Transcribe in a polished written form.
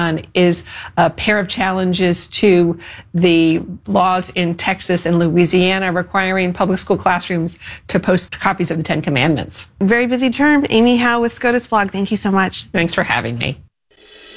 on is a pair of challenges to the laws in Texas and Louisiana requiring public school classrooms to post copies of the Ten Commandments. Very busy term. Amy Howe with SCOTUS Blog. Thank you so much. Thanks for having me.